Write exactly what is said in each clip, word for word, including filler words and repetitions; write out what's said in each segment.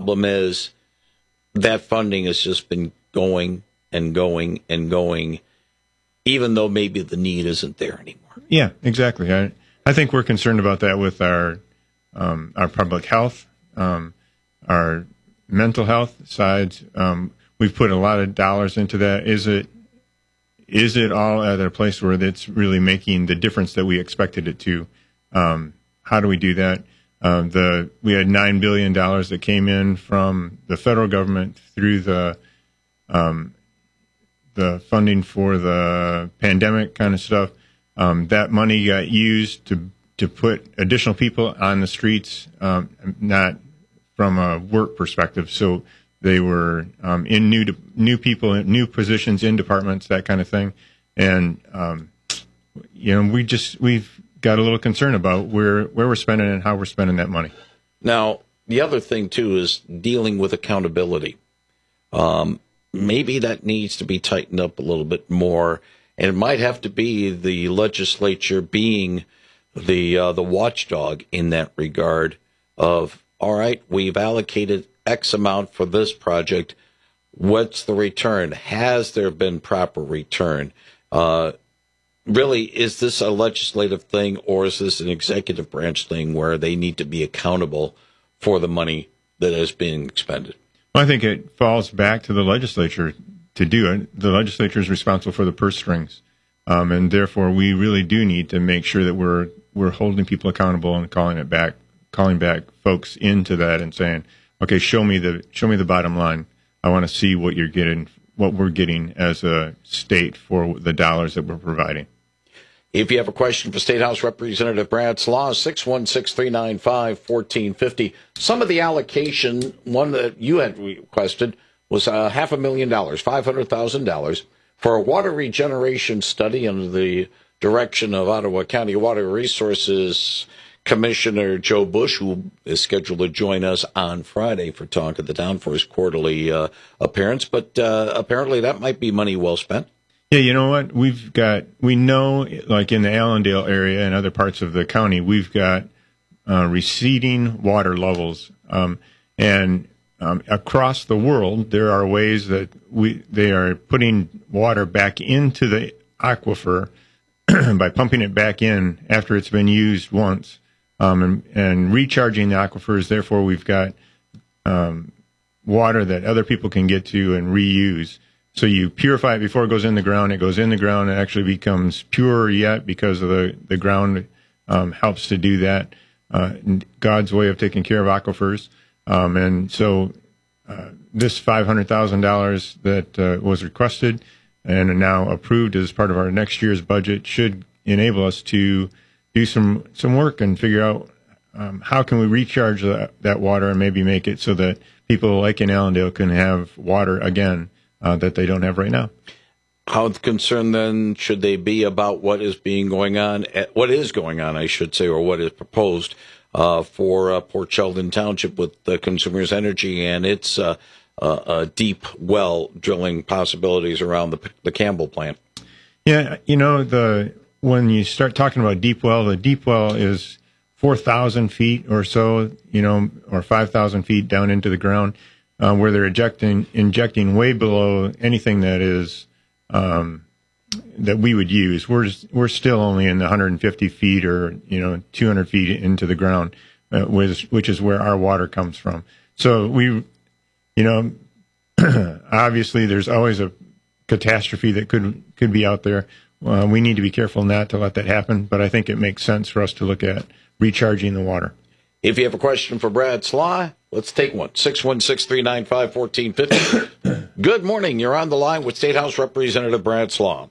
problem is that funding has just been going and going and going, even though maybe the need isn't there anymore. Yeah, exactly. I, I think we're concerned about that with our um, our public health, um, our mental health sides. Um, we've put a lot of dollars into that. Is it is it all at a place where it's really making the difference that we expected it to? Um, how do we do that? Um, the we had nine billion dollars that came in from the federal government through the um, the funding for the pandemic kind of stuff. Um, that money got used to to put additional people on the streets, um, not from a work perspective. So they were um, in new new people, new positions in departments, that kind of thing. And um, you know, we just we've got a little concern about where where we're spending and how we're spending that money. Now, the other thing too is dealing with accountability. Um, maybe that needs to be tightened up a little bit more. And it might have to be the legislature being the uh, the watchdog in that regard of, all right, we've allocated X amount for this project. What's the return? Has there been proper return? Uh, really, is this a legislative thing or is this an executive branch thing where they need to be accountable for the money that is being expended? Well, I think it falls back to the legislature to do it. The legislature is responsible for the purse strings, um, and therefore we really do need to make sure that we're we're holding people accountable and calling it back, calling back folks into that and saying, okay, show me the show me the bottom line. I want to see what you're getting, what we're getting as a state for the dollars that we're providing. If you have a question for State House Representative Brad Slaw, six one six, three nine five, one four five zero. Some of the allocation, one that you had requested, was uh, half a million dollars, five hundred thousand dollars, for a water regeneration study under the direction of Ottawa County Water Resources Commissioner Joe Bush, who is scheduled to join us on Friday for Talk of the Town for his quarterly uh, appearance. But uh, apparently that might be money well spent. Yeah, you know what? We've got, we know, like in the Allendale area and other parts of the county, we've got uh, receding water levels. Um, and Um, across the world, there are ways that we they are putting water back into the aquifer by pumping it back in after it's been used once, um, and, and recharging the aquifers. Therefore, we've got um, water that other people can get to and reuse. So you purify it before it goes in the ground. It goes in the ground and actually becomes purer yet because of the, the ground um, helps to do that. Uh, God's way of taking care of aquifers. Um, and so uh, this five hundred thousand dollars that uh, was requested and now approved as part of our next year's budget should enable us to do some, some work and figure out um, how can we recharge that, that water and maybe make it so that people like in Allendale can have water again uh, that they don't have right now. How concerned then should they be about what is being going on, what is going on, I should say, or what is proposed Uh, for uh, Port Sheldon Township with uh, Consumers Energy and its uh, uh, uh, deep well drilling possibilities around the, the Campbell plant? Yeah, you know, the when you start talking about deep well, the deep well is four thousand feet or so, you know, or five thousand feet down into the ground, uh, where they're injecting injecting way below anything that is um, that we would use. We're we're still only in the one hundred fifty feet or, you know, two hundred feet into the ground, uh, which, which is where our water comes from. So we, you know, obviously there's always a catastrophe that could could be out there. Uh, we need to be careful not to let that happen, but I think it makes sense for us to look at recharging the water. If you have a question for Brad Slaw, let's take one. six one six, three nine five, one four five zero. Good morning. You're on the line with State House Representative Brad Slaw.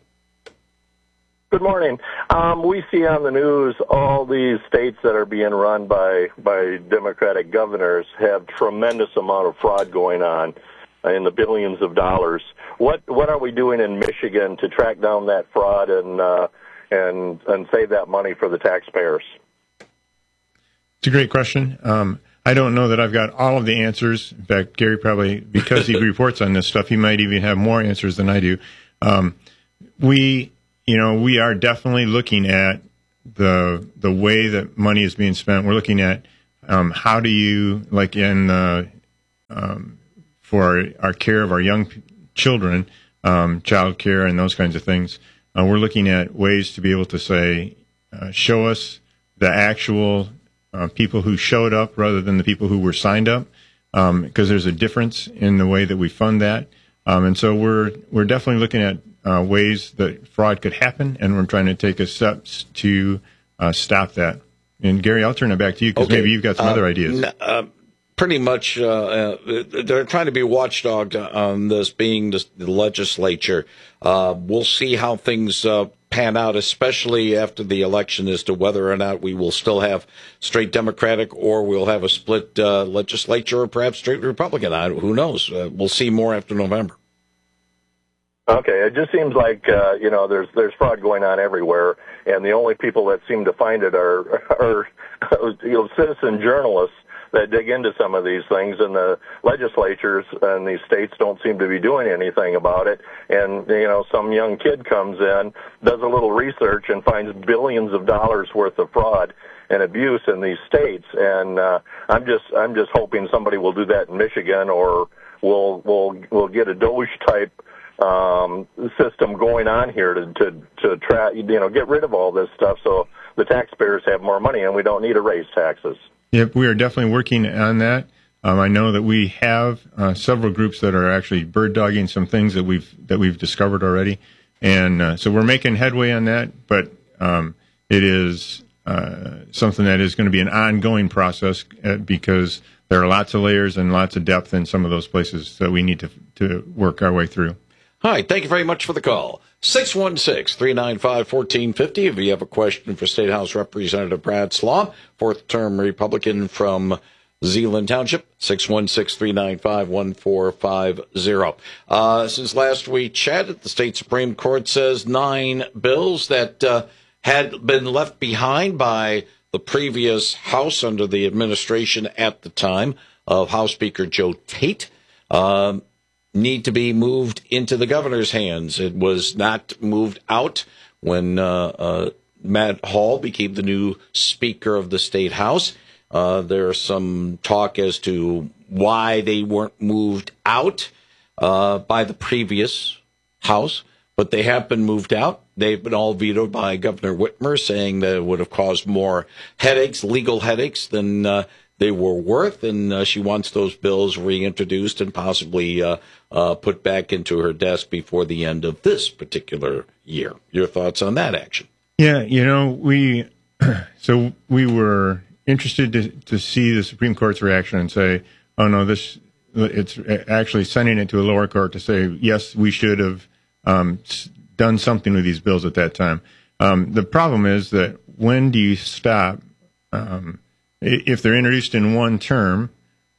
Good morning. Um, we see on the news all these states that are being run by, by Democratic governors have tremendous amount of fraud going on in the billions of dollars. What what are we doing in Michigan to track down that fraud and uh, and and save that money for the taxpayers? It's a great question. Um, I don't know that I've got all of the answers. In fact, Gary probably, because he reports on this stuff, he might even have more answers than I do. Um, we, you know, we are definitely looking at the the way that money is being spent. We're looking at um, how do you, like in the uh, um, for our, our care of our young p- children, um, child care and those kinds of things. Uh, we're looking at ways to be able to say, uh, show us the actual uh, people who showed up rather than the people who were signed up, um, because there's a difference in the way that we fund that. Um, and so we're we're definitely looking at uh, ways that fraud could happen, and we're trying to take a steps to uh, stop that. And Gary, I'll turn it back to you because okay. maybe you've got some uh, other ideas. N- uh, pretty much, uh, uh, they're trying to be watchdog on this, being the, the legislature. Uh, we'll see how things uh, pan out, especially after the election, as to whether or not we will still have straight Democratic or we'll have a split uh, legislature or perhaps straight Republican. I, who knows? Uh, we'll see more after November. Okay, it just seems like uh, you know there's there's fraud going on everywhere, and the only people that seem to find it are are you know citizen journalists that dig into some of these things, and the legislatures and these states don't seem to be doing anything about it. And you know, some young kid comes in, does a little research, and finds billions of dollars worth of fraud and abuse in these states. And uh, I'm just I'm just hoping somebody will do that in Michigan, or we'll we'll we'll get a Doge type um system going on here to to to try you know get rid of all this stuff so the taxpayers have more money and we don't need to raise taxes. Yep, we are definitely working on that. Um, I know that we have uh, several groups that are actually bird dogging some things that we've that we've discovered already, and uh, so we're making headway on that. But um, it is uh, something that is going to be an ongoing process uh, because there are lots of layers and lots of depth in some of those places that we need to to work our way through. Hi, thank you very much for the call. six one six, three nine five, one four five zero. If you have a question for State House Representative Brad Slaw, fourth-term Republican from Zeeland Township, six one six, three nine five, one four five zero. Uh, since last we chatted, the state Supreme Court says nine bills that uh, had been left behind by the previous House under the administration at the time of House Speaker Joe Tate um, need to be moved into the governor's hands. It was not moved out when uh, uh, Matt Hall became the new Speaker of the State House. Uh, there's some talk as to why they weren't moved out uh, by the previous House, but they have been moved out. They've been all vetoed by Governor Whitmer, saying that it would have caused more headaches, legal headaches, than uh, they were worth, and uh, she wants those bills reintroduced and possibly uh, uh, put back into her desk before the end of this particular year. Your thoughts on that action? Yeah, you know, we so we were interested to, to see the Supreme Court's reaction and say, oh, no, this it's actually sending it to a lower court to say, yes, we should have um, done something with these bills at that time. Um, the problem is that when do you stop um, if they're introduced in one term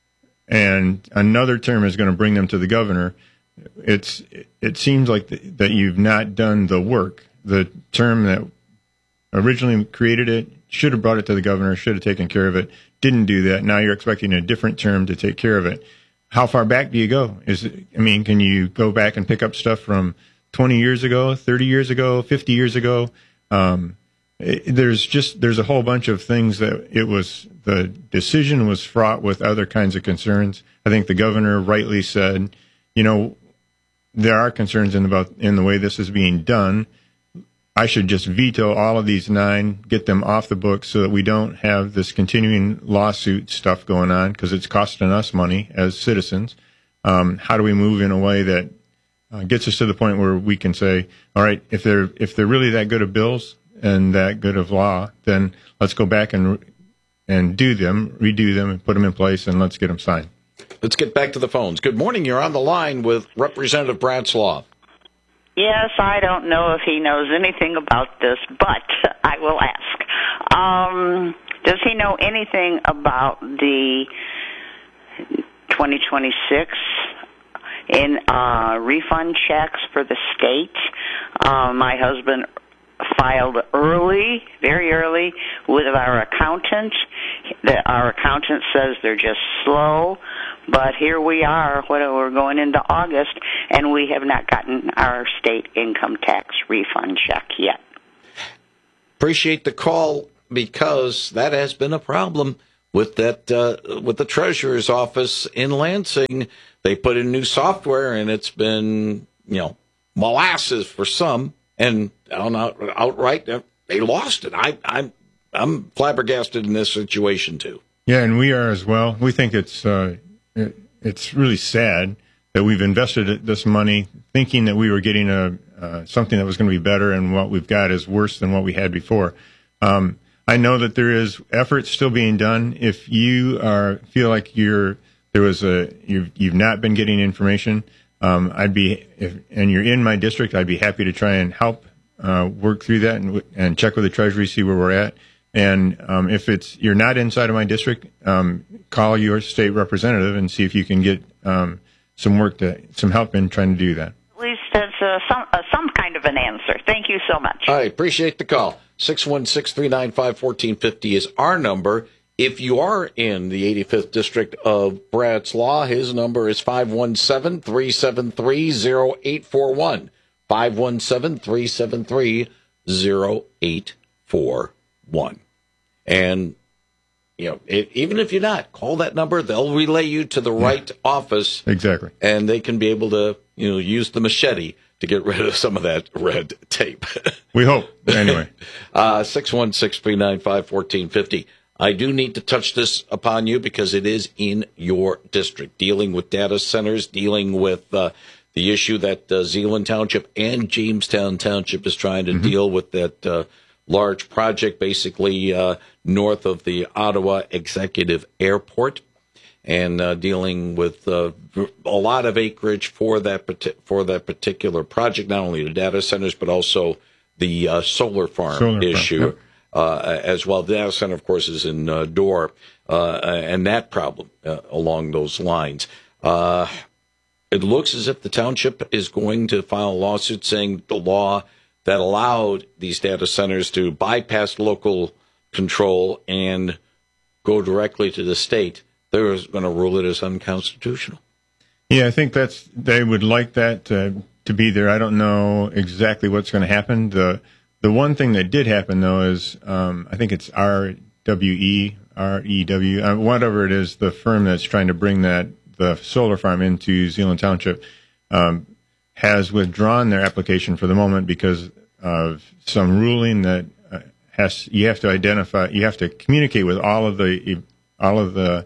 and another term is going to bring them to the governor? It's it seems like the, that you've not done the work. The term that originally created it should have brought it to the governor, should have taken care of it, didn't do that. Now you're expecting a different term to take care of it. How far back do you go? Is it, I mean, can you go back and pick up stuff from twenty years ago, thirty years ago, fifty years ago? Um, it, there's just there's a whole bunch of things that it was the decision was fraught with other kinds of concerns. I think the governor rightly said, you know, there are concerns in about in the way this is being done. I should just veto all of these nine, get them off the books so that we don't have this continuing lawsuit stuff going on because it's costing us money as citizens. Um, how do we move in a way that uh, gets us to the point where we can say, all right, if they're if they're really that good of bills and that good of law, then let's go back and and do them, redo them, and put them in place, and let's get them signed. Let's get back to the phones. Good morning. You're on the line with Representative Brad Slaw. Yes, I don't know if he knows anything about this, but I will ask. Um, does he know anything about the twenty twenty-six in uh, refund checks for the state? Uh, my husband filed early, very early, with our accountant. The, our accountant says they're just slow, but here we are, what, we're going into August, and we have not gotten our state income tax refund check yet. Appreciate the call, because that has been a problem with that uh, with the treasurer's office in Lansing. They put in new software, and it's been, you know, molasses for some, and on out, outright they lost it. I, I'm I'm flabbergasted in this situation too. Yeah, and we are as well. We think it's uh, it, it's really sad that we've invested this money thinking that we were getting a uh, something that was going to be better, and what we've got is worse than what we had before. Um, I know that there is effort still being done. If you are feel like you're there was a you've, you've not been getting information, um, I'd be if and you're in my district, I'd be happy to try and help uh, work through that and and check with the Treasury, see where we're at. And um, if it's you're not inside of my district, um, call your state representative and see if you can get um, some work to some help in trying to do that. At least that's uh, some uh, some kind of an answer. Thank you so much. I appreciate the call. six one six, three nine five, one four five zero is our number. If you are in the eighty-fifth District of Brad's Law, his number is five one seven, three seven three, zero eight four one. five one seven, three seven three, zero eight four one. And, you know, it, even if you're not, call that number. They'll relay you to the right yeah. office. Exactly. And they can be able to, you know, use the machete to get rid of some of that red tape. We hope. Anyway. uh, six one six, three nine five, one four five zero. I do need to touch this upon you because it is in your district. Dealing with data centers, dealing with uh, the issue that uh, Zeeland Township and Jamestown Township is trying to mm-hmm. deal with, that uh, large project basically uh, north of the Ottawa Executive Airport, and uh, dealing with uh, a lot of acreage for that for that particular project, not only the data centers, but also the uh, solar farm solar issue farm. Yep. uh, as well. The data center, of course, is in uh, Dorr, uh, and that problem uh, along those lines. Uh, it looks as if the township is going to file a lawsuit saying the law that allowed these data centers to bypass local control and go directly to the state, they're going to rule it as unconstitutional. Yeah, I think that's they would like that to, to be there. I don't know exactly what's going to happen. The the one thing that did happen, though, is um, I think it's R W E, R E W, uh, whatever it is, the firm that's trying to bring that the solar farm into Zeeland Township um, has withdrawn their application for the moment because of some ruling that uh, has you have to identify, you have to communicate with all of the all of the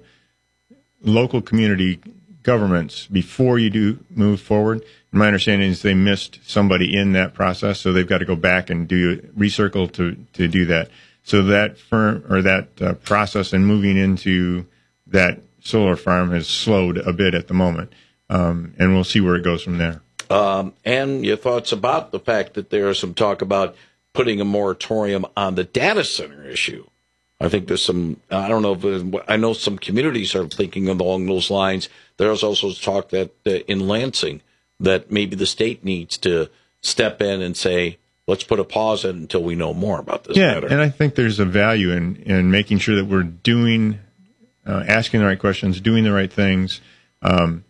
local community governments before you do move forward. And my understanding is they missed somebody in that process, so they've got to go back and do recircle to to do that. So that firm or that uh, process and moving into that solar farm has slowed a bit at the moment, um, and we'll see where it goes from there. Um, and your thoughts about the fact that there is some talk about putting a moratorium on the data center issue. I think there's some, I don't know, if, I know some communities are thinking along those lines. There's also talk that uh, in Lansing that maybe the state needs to step in and say, let's put a pause in until we know more about this yeah, matter. And I think there's a value in, in making sure that we're doing, uh, asking the right questions, doing the right things. Um,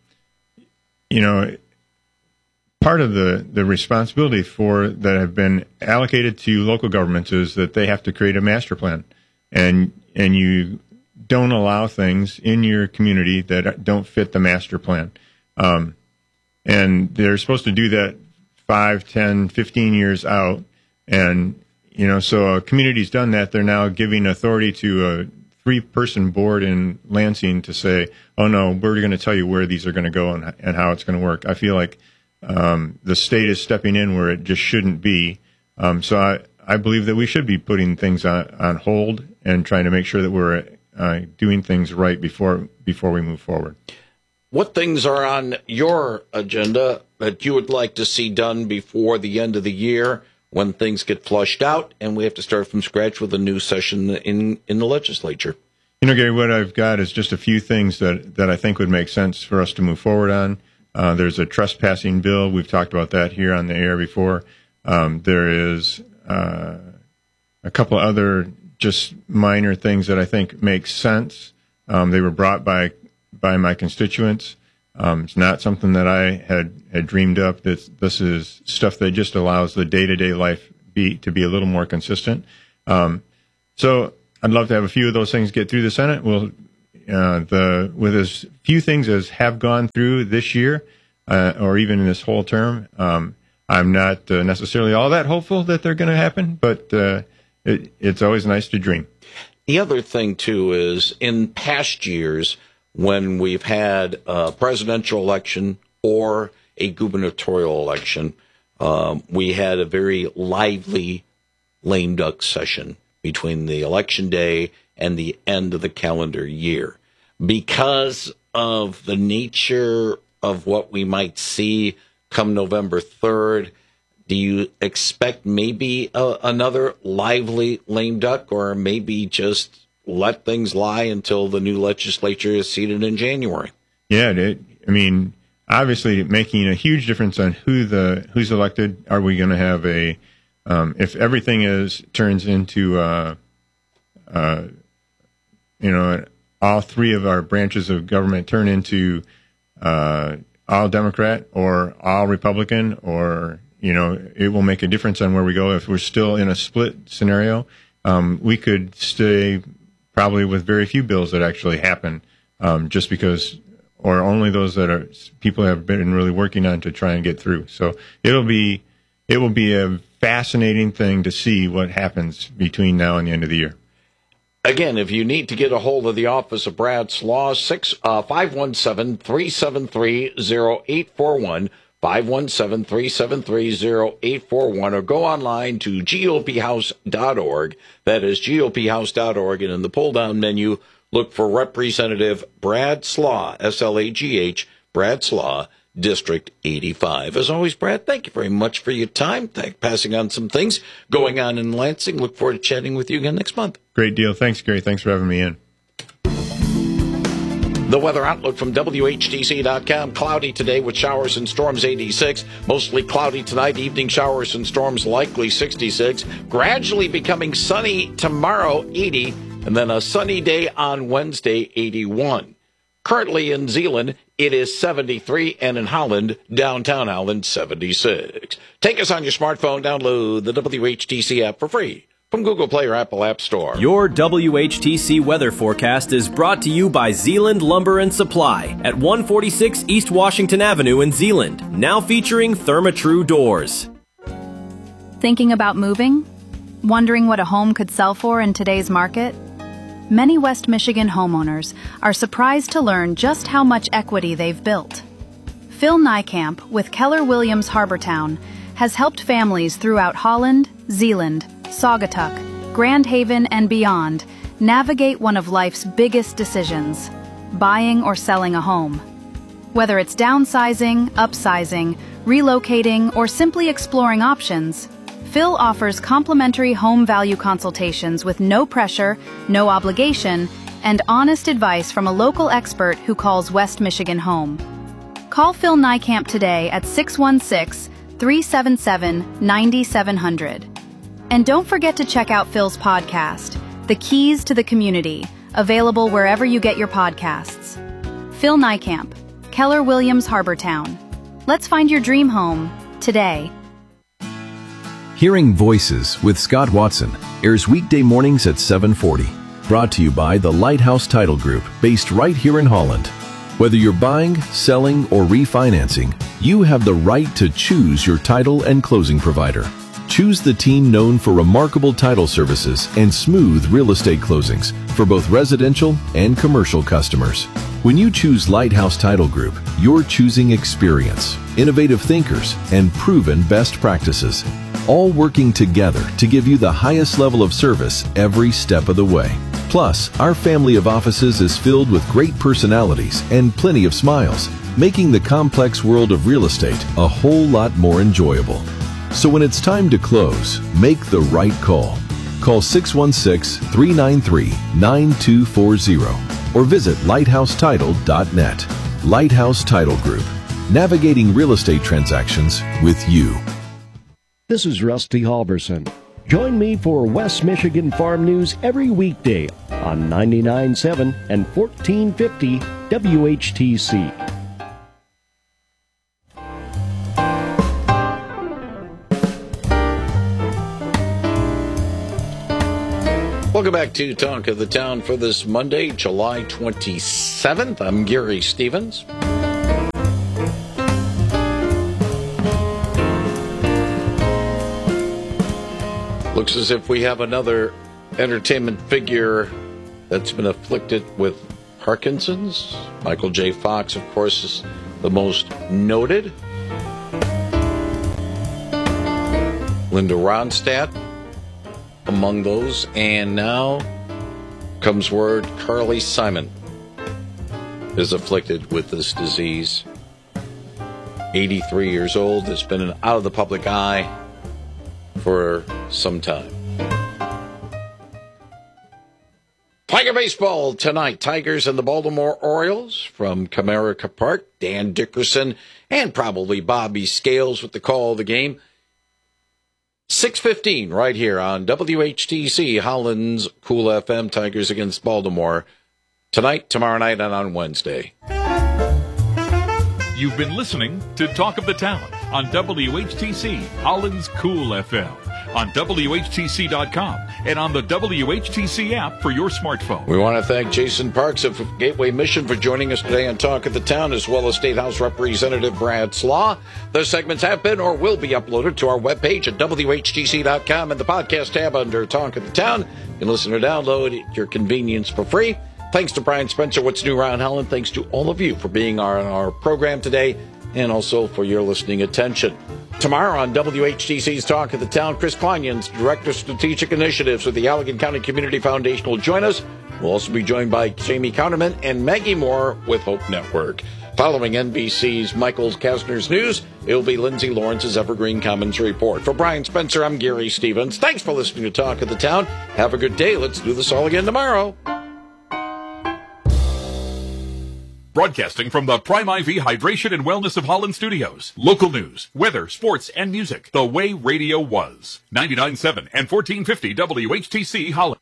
you know, part of the, the responsibility for that have been allocated to local governments is that they have to create a master plan. And and you don't allow things in your community that don't fit the master plan. Um, and they're supposed to do that five, ten, fifteen years out. And, you know, so a community's done that. They're now giving authority to a three-person board in Lansing to say, oh, no, we're going to tell you where these are going to go and, and how it's going to work. I feel like um, the state is stepping in where it just shouldn't be. Um, so I, I believe that we should be putting things on, on hold and trying to make sure that we're uh, doing things right before before we move forward. What things are on your agenda that you would like to see done before the end of the year when things get flushed out and we have to start from scratch with a new session in, in the legislature? You know, Gary, what I've got is just a few things that, that I think would make sense for us to move forward on. Uh, there's a trespassing bill. We've talked about that here on the air before. Um, there is uh, a couple of other just minor things that I think make sense. Um, they were brought by by my constituents. Um, it's not something that I had, had dreamed up. This, this is stuff that just allows the day-to-day life be to be a little more consistent. Um, so I'd love to have a few of those things get through the Senate. We'll, uh, the with as few things as have gone through this year, uh, or even in this whole term, um, I'm not uh, necessarily all that hopeful that they're going to happen, but uh, it, it's always nice to dream. The other thing, too, is in past years when we've had a presidential election or a gubernatorial election, um, we had a very lively lame duck session between the election day and the end of the calendar year. Because of the nature of what we might see come November third, do you expect maybe a, another lively lame duck, or maybe just let things lie until the new legislature is seated in January? Yeah, it, I mean, obviously making a huge difference on who the who's elected. Are we going to have a um, if everything is turns into uh, uh, you know, all three of our branches of government turn into uh, all Democrat or all Republican, or, you know, it will make a difference on where we go. If we're still in a split scenario, um, we could stay probably with very few bills that actually happen, um, just because, or only those that are people have been really working on to try and get through. So it'll be, it will be a fascinating thing to see what happens between now and the end of the year. Again, if you need to get a hold of the office of Brad Slaw, six uh, five one seven, three seven three, zero eight four one, five one seven, three seven three, zero eight four one, or go online to G O P house dot org. That is G O P house dot org, and in the pull-down menu, look for Representative Brad Slaw, S L A G H, Brad Slaw, District eighty-five. As always, Brad, thank you very much for your time. Thank passing on some things going on in Lansing. Look forward to chatting with you again next month. Great deal. Thanks, Gary. Thanks for having me in. The weather outlook from W H T C dot com. Cloudy today with showers and storms, eighty-six. Mostly cloudy tonight. Evening showers and storms likely, sixty-six. Gradually becoming sunny tomorrow, eighty. And then a sunny day on Wednesday, eighty-one. Currently in Zeeland, it is seventy-three, and in Holland, downtown Holland, seventy-six. Take us on your smartphone. Download the W H T C app for free from Google Play or Apple App Store. Your W H T C weather forecast is brought to you by Zeeland Lumber and Supply at one forty-six East Washington Avenue in Zeeland, now featuring Therma-Tru doors. Thinking about moving? Wondering what a home could sell for in today's market? Many West Michigan homeowners are surprised to learn just how much equity they've built. Phil Niekamp with Keller Williams Harbortown has helped families throughout Holland, Zeeland, Saugatuck, Grand Haven, and beyond navigate one of life's biggest decisions, buying or selling a home. Whether it's downsizing, upsizing, relocating, or simply exploring options, Phil offers complimentary home value consultations with no pressure, no obligation, and honest advice from a local expert who calls West Michigan home. Call Phil Niekamp today at six one six, three seven seven, nine seven zero zero. And don't forget to check out Phil's podcast, The Keys to the Community, available wherever you get your podcasts. Phil Niekamp, Keller Williams Harbortown. Let's find your dream home today. Hearing Voices with Scott Watson airs weekday mornings at seven forty. Brought to you by the Lighthouse Title Group, based right here in Holland. Whether you're buying, selling, or refinancing, you have the right to choose your title and closing provider. Choose the team known for remarkable title services and smooth real estate closings for both residential and commercial customers. When you choose Lighthouse Title Group, you're choosing experience, innovative thinkers, and proven best practices, all working together to give you the highest level of service every step of the way. Plus, our family of offices is filled with great personalities and plenty of smiles, making the complex world of real estate a whole lot more enjoyable. So when it's time to close, make the right call. Call six one six, three nine three, nine two four zero or visit lighthouse title dot net. Lighthouse Title Group, navigating real estate transactions with you. This is Rusty Halverson. Join me for West Michigan Farm News every weekday on ninety-nine point seven and fourteen fifty W H T C. Welcome back to Talk of the Town for this Monday, July twenty-seventh. I'm Gary Stevens. Looks as if we have another entertainment figure that's been afflicted with Parkinson's. Michael J. Fox, of course, is the most noted. Linda Ronstadt among those. And now comes word Carly Simon is afflicted with this disease. eighty-three years old, has been out of the public eye for some time. Tiger baseball tonight. Tigers and the Baltimore Orioles from Comerica Park. Dan Dickerson and probably Bobby Scales with the call of the game. six fifteen right here on W H T C, Holland's Cool F M. Tigers against Baltimore tonight, tomorrow night, and on Wednesday. You've been listening to Talk of the Town on W H T C, Holland's Cool F M, on W H T C dot com and on the W H T C app for your smartphone. We want to thank Jason Parks of Gateway Mission for joining us today on Talk of the Town, as well as State House Representative Brad Slaw. Those segments have been or will be uploaded to our webpage at W H T C dot com and the podcast tab under Talk of the Town. You can listen or download at your convenience for free. Thanks to Brian Spencer, What's New Around Holland. Thanks to all of you for being on our program today and also for your listening attention. Tomorrow on W H T C's Talk of the Town, Chris Kleinens, Director of Strategic Initiatives with the Allegan County Community Foundation, will join us. We'll also be joined by Jamie Counterman and Maggie Moore with Hope Network. Following N B C's Michael Kastner's news, it will be Lindsay Lawrence's Evergreen Commons Report. For Brian Spencer, I'm Gary Stevens. Thanks for listening to Talk of the Town. Have a good day. Let's do this all again tomorrow. Broadcasting from the Prime I V Hydration and Wellness of Holland Studios. Local news, weather, sports, and music. The way radio was. ninety-nine point seven and fourteen fifty W H T C Holland.